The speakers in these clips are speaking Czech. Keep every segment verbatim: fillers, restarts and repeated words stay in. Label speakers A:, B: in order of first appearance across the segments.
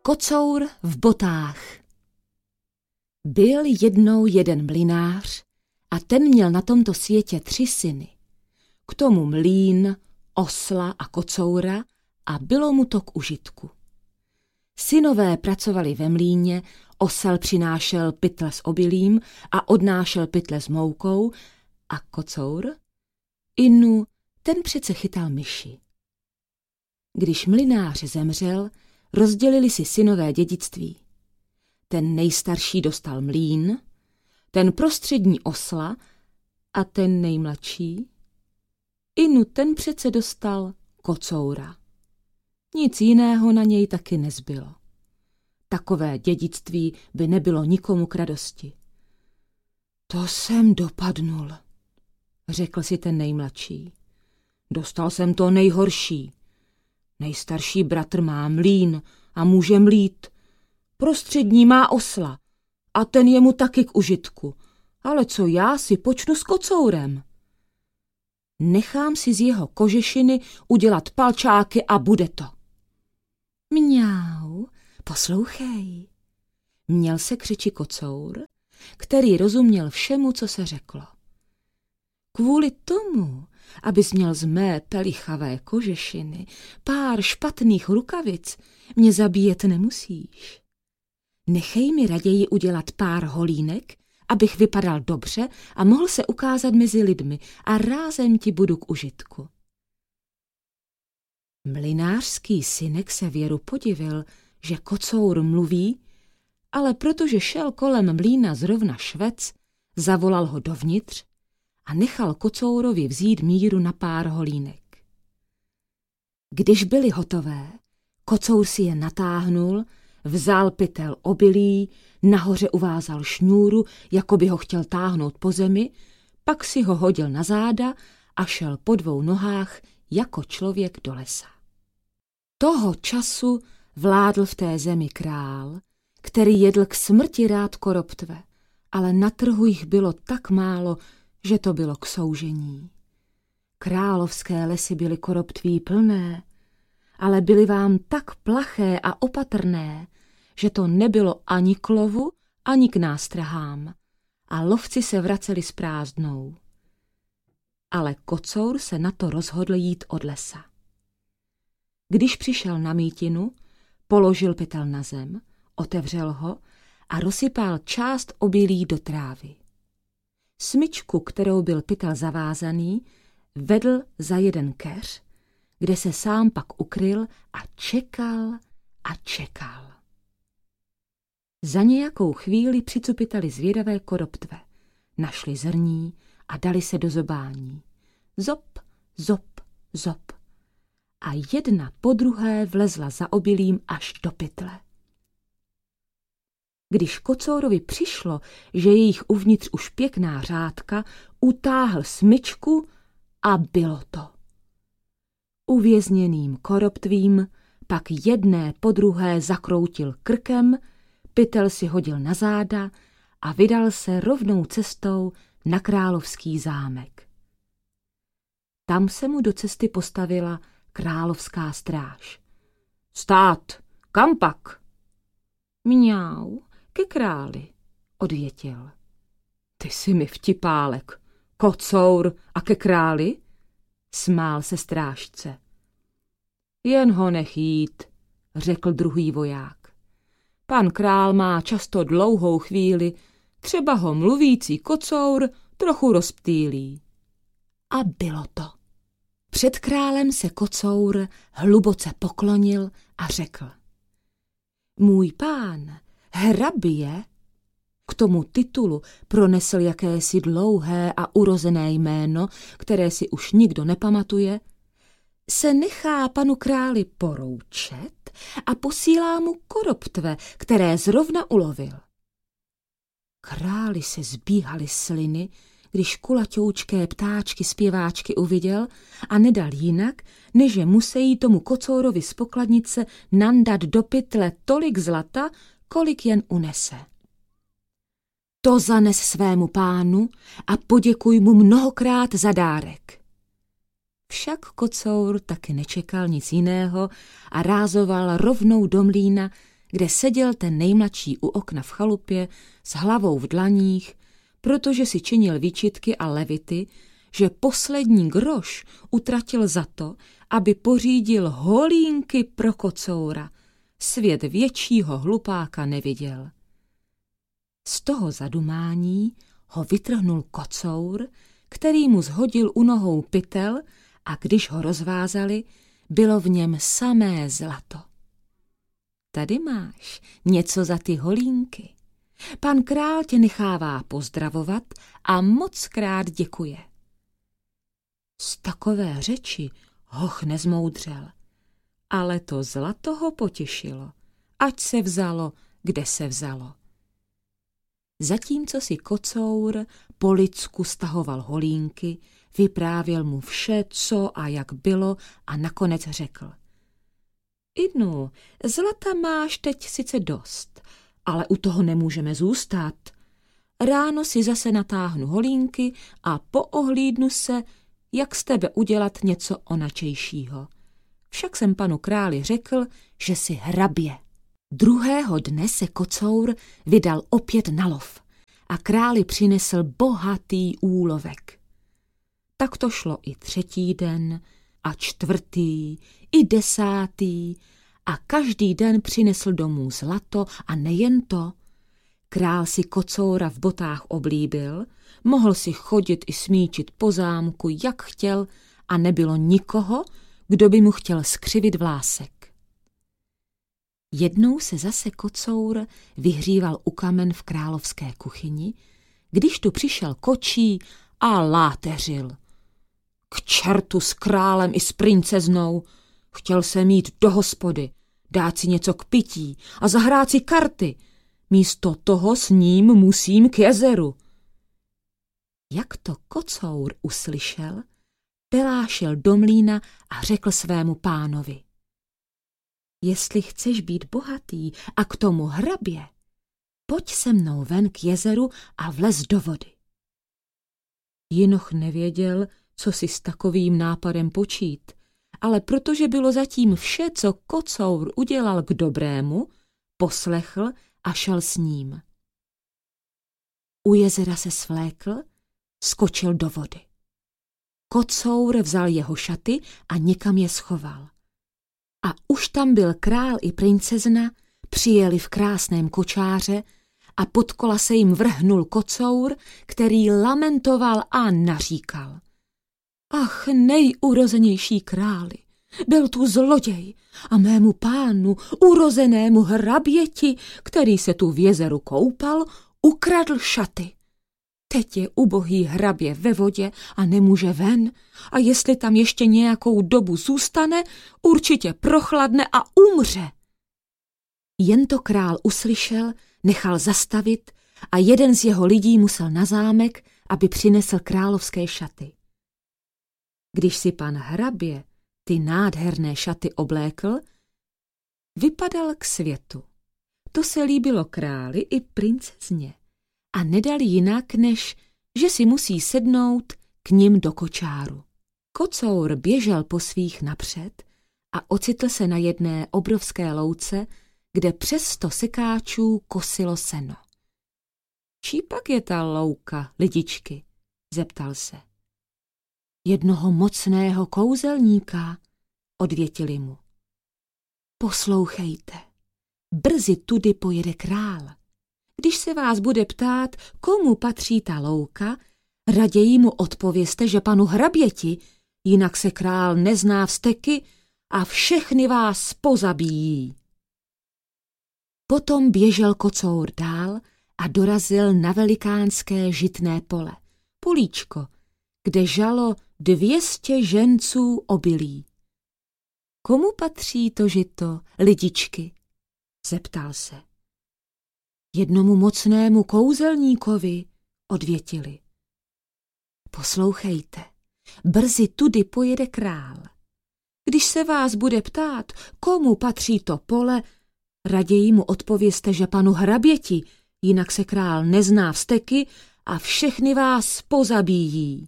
A: Kocour v botách. Byl jednou jeden mlynář a ten měl na tomto světě tři syny. K tomu mlýn, osla a kocoura a bylo mu to k užitku. Synové pracovali ve mlýně, osel přinášel pytle s obilím a odnášel pytle s moukou a kocour? Inu, ten přece chytal myši. Když mlynář zemřel, rozdělili si synové dědictví. Ten nejstarší dostal mlýn, ten prostřední osla a ten nejmladší? Inu, ten přece dostal kocoura. Nic jiného na něj taky nezbylo. Takové dědictví by nebylo nikomu k radosti. To jsem dopadnul, řekl si ten nejmladší. Dostal jsem to nejhorší. Nejstarší bratr má mlýn a může mlít. Prostřední má osla a ten je mu taky k užitku. Ale co já si počnu s kocourem? Nechám si z jeho kožešiny udělat palčáky a bude to. Mňau, poslouchej. Měl se křiči kocour, který rozuměl všemu, co se řeklo. Kvůli tomu, abys měl z mé pelichavé kožešiny pár špatných rukavic, mě zabíjet nemusíš. Nechej mi raději udělat pár holínek, abych vypadal dobře a mohl se ukázat mezi lidmi a rázem ti budu k užitku. Mlynářský synek se Věru podivil, že kocour mluví, ale protože šel kolem mlýna zrovna švec, zavolal ho dovnitř a nechal kocourovi vzít míru na pár holínek. Když byly hotové, kocour si je natáhnul, vzal pytel obilí, nahoře uvázal šňůru, jako by ho chtěl táhnout po zemi, pak si ho hodil na záda a šel po dvou nohách jako člověk do lesa. Toho času vládl v té zemi král, který jedl k smrti rád koroptve, ale na trhu jich bylo tak málo, že to bylo k soužení. Královské lesy byly koroptví plné, ale byly vám tak plaché a opatrné, že to nebylo ani k lovu, ani k nástrahám a lovci se vraceli s prázdnou. Ale kocour se na to rozhodl jít od lesa. Když přišel na mýtinu, položil pytel na zem, otevřel ho a rozsypal část obilí do trávy. Smyčku, kterou byl pytel zavázaný, vedl za jeden keř, kde se sám pak ukryl a čekal a čekal. Za nějakou chvíli přicupitali zvědavé koroptve, našli zrní a dali se do zobání. Zop, zop, zop. A jedna po druhé vlezla za obilím až do pytle. Když kocourovi přišlo, že je jich uvnitř už pěkná řádka, utáhl smyčku a bylo to. Uvězněným koroptvím pak jedné po druhé zakroutil krkem, pytel si hodil na záda a vydal se rovnou cestou na královský zámek. Tam se mu do cesty postavila královská stráž. Stát, kam pak? Mňau, ke králi, odvětil. Ty jsi mi vtipálek, kocour a ke králi? Smál se strážce. Jen ho nech jít, řekl druhý voják. Pan král má často dlouhou chvíli, třeba ho mluvící kocour trochu rozptýlí. A bylo to. Před králem se kocour hluboce poklonil a řekl. Můj pán, hrabě, k tomu titulu pronesl jakési dlouhé a urozené jméno, které si už nikdo nepamatuje, se nechá panu králi poroučet a posílá mu koroptve, které zrovna ulovil. Králi se zbíhaly sliny, když kulaťoučké ptáčky zpěváčky uviděl a nedal jinak, než že musí tomu kocourovi z pokladnice nandat do pytle tolik zlata, kolik jen unese. To zanes svému pánu a poděkuj mu mnohokrát za dárek. Však kocour taky nečekal nic jiného a rázoval rovnou do mlýna, kde seděl ten nejmladší u okna v chalupě s hlavou v dlaních, protože si činil výčitky a levity, že poslední groš utratil za to, aby pořídil holínky pro kocoura. Svět většího hlupáka neviděl. Z toho zadumání ho vytrhnul kocour, který mu zhodil u nohou pytel, a když ho rozvázali, bylo v něm samé zlato. Tady máš něco za ty holínky. Pan král tě nechává pozdravovat a mockrát děkuje. Z takové řeči hoch nezmoudřel, ale to zlato ho potěšilo, ať se vzalo, kde se vzalo. Zatímco si kocour po lidsku stahoval holínky, vyprávěl mu vše, co a jak bylo, a nakonec řekl: Idnu, zlata máš teď sice dost, ale u toho nemůžeme zůstat. Ráno si zase natáhnu holínky a poohlídnu se, jak z tebe udělat něco onačejšího. Však jsem panu králi řekl, že si hrabě. Druhého dne se kocour vydal opět na lov a králi přinesl bohatý úlovek. Tak to šlo i třetí den a čtvrtý, i desátý a každý den přinesl domů zlato a nejen to. Král si kocoura v botách oblíbil, mohl si chodit i smíčit po zámku, jak chtěl, a nebylo nikoho, kdo by mu chtěl skřivit vlásek. Jednou se zase kocour vyhříval u kamen v královské kuchyni, když tu přišel kočí a láteřil. K čertu s králem i s princeznou, chtěl jsem jít do hospody, dát si něco k pití a zahrát si karty. Místo toho s ním musím k jezeru. Jak to kocour uslyšel, pelášil do mlýna a řekl svému pánovi: Jestli chceš být bohatý a k tomu hrabě, pojď se mnou ven k jezeru a vlez do vody. Jinoch nevěděl, co si s takovým nápadem počít, ale protože bylo zatím vše, co kocour udělal k dobrému, poslechl a šel s ním. U jezera se svlékl, skočil do vody. Kocour vzal jeho šaty a někam je schoval. A už tam byl král i princezna, přijeli v krásném kočáře a pod kola se jim vrhnul kocour, který lamentoval a naříkal: Ach, nejurozenější králi, byl tu zloděj a mému pánu, urozenému hraběti, který se tu v jezeru koupal, ukradl šaty. Teď je ubohý hrabě ve vodě a nemůže ven, a jestli tam ještě nějakou dobu zůstane, určitě prochladne a umře. Jen to král uslyšel, nechal zastavit a jeden z jeho lidí musel na zámek, aby přinesl královské šaty. Když si pan hrabě ty nádherné šaty oblékl, vypadal k světu. To se líbilo králi i princezně a nedali jinak, než že si musí sednout k nim do kočáru. Kocour běžel po svých napřed a ocitl se na jedné obrovské louce, kde přes sto sekáčů kosilo seno. Čí pak je ta louka, lidičky? Zeptal se. Jednoho mocného kouzelníka, odvětili mu. Poslouchejte, brzy tudy pojede král. Když se vás bude ptát, komu patří ta louka, raději mu odpovězte, že panu hraběti, jinak se král nezná vzteky a všechny vás pozabíjí. Potom běžel kocour dál a dorazil na velikánské žitné pole, políčko, kde žalo dvě stě ženců obilí. Komu patří to žito, lidičky? Zeptal se. Jednomu mocnému kouzelníkovi, odvětili. Poslouchejte, brzy tudy pojede král. Když se vás bude ptát, komu patří to pole, raději mu odpovězte, že panu hraběti, jinak se král nezná vzteky a všechny vás pozabíjí.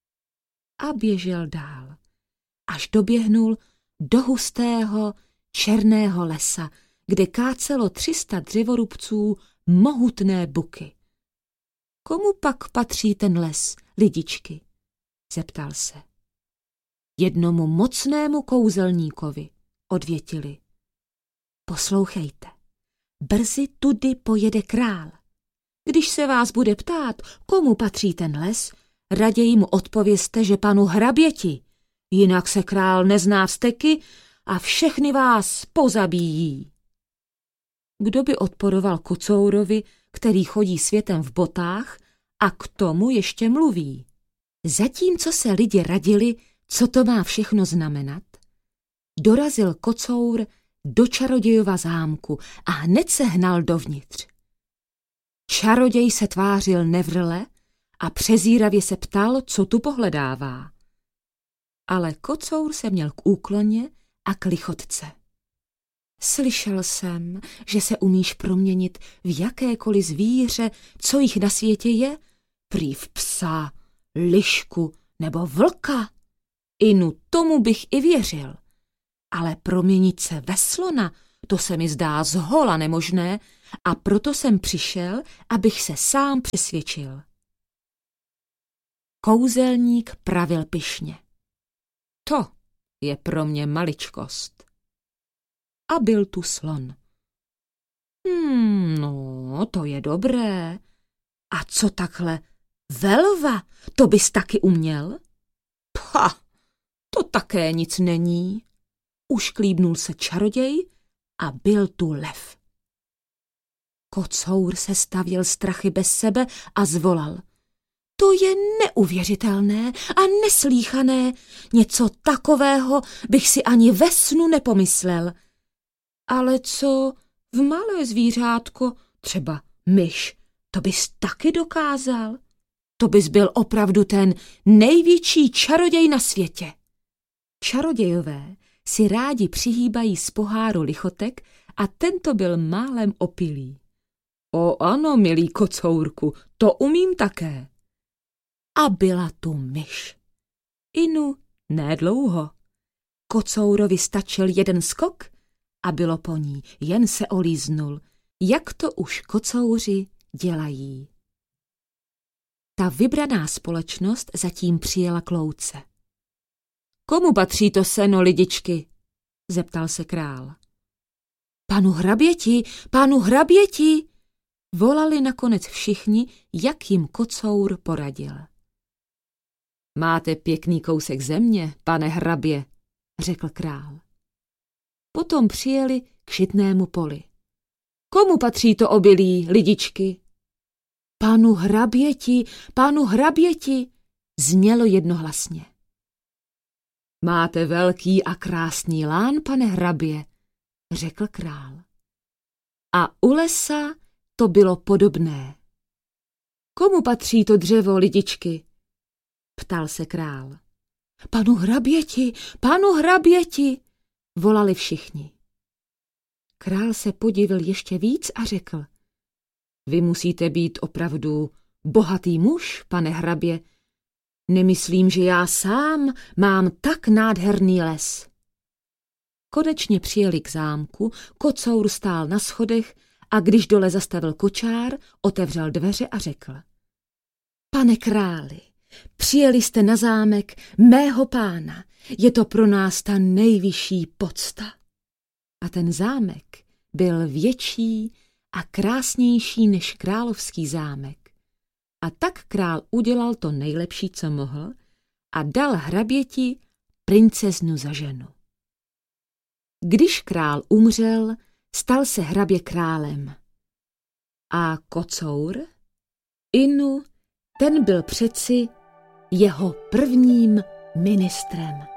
A: A běžel dál, až doběhnul do hustého černého lesa, kde kácelo tři sta dřevorubců mohutné buky. Komu pak patří ten les, lidičky? Zeptal se. Jednomu mocnému kouzelníkovi, odvětili. Poslouchejte, brzy tudy pojede král. Když se vás bude ptát, komu patří ten les, raději mu odpovězte, že panu hraběti, jinak se král nezná vzteky a všechny vás pozabíjí. Kdo by odporoval kocourovi, který chodí světem v botách a k tomu ještě mluví? Zatímco se lidi radili, co to má všechno znamenat, dorazil kocour do čarodějova zámku a hned se hnal dovnitř. Čaroděj se tvářil nevrle a přezíravě se ptal, co tu pohledává. Ale kocour se měl k úkloně a k lichotce. Slyšel jsem, že se umíš proměnit v jakékoliv zvíře, co jich na světě je, prý v psa, lišku nebo vlka. Inu tomu bych i věřil. Ale proměnit se ve slona, to se mi zdá zhola nemožné a proto jsem přišel, abych se sám přesvědčil. Kouzelník pravil pyšně. To je pro mě maličkost. A byl tu slon. Hmm, no, to je dobré. A co takhle? Velva, to bys taky uměl? Pha, to také nic není. Ušklíbnul se čaroděj a byl tu lev. Kocour se stavěl strachy bez sebe a zvolal. To je neuvěřitelné a neslíchané. Něco takového bych si ani ve snu nepomyslel. Ale co v malé zvířátko, třeba myš, to bys taky dokázal? To bys byl opravdu ten největší čaroděj na světě. Čarodějové si rádi přihýbají z poháru lichotek a tento byl málem opilý. O ano, milý kocourku, to umím také. A byla tu myš. Inu nedlouho. Kocourovi stačil jeden skok a bylo po ní, jen se olíznul, jak to už kocouři dělají. Ta vybraná společnost zatím přijela k louce. Komu patří to seno, lidičky? Zeptal se král. Panu hraběti, panu hraběti, volali nakonec všichni, jak jim kocour poradil. Máte pěkný kousek země, pane hrabě, řekl král. Potom přijeli k žitnému poli. Komu patří to obilí, lidičky? Panu hraběti, panu hraběti, znělo jednohlasně. Máte velký a krásný lán, pane hrabě, řekl král. A u lesa to bylo podobné. Komu patří to dřevo, lidičky? Ptal se král. Panu hraběti, panu hraběti, volali všichni. Král se podivil ještě víc a řekl. Vy musíte být opravdu bohatý muž, pane hrabě. Nemyslím, že já sám mám tak nádherný les. Konečně přijeli k zámku, kocour stál na schodech a když dole zastavil kočár, otevřel dveře a řekl. Pane králi, přijeli jste na zámek mého pána, je to pro nás ta nejvyšší pocta. A ten zámek byl větší a krásnější než královský zámek. A tak král udělal to nejlepší, co mohl, a dal hraběti princeznu za ženu. Když král umřel, stal se hrabě králem. A kocour, Inu, ten byl přeci jeho prvním ministrem.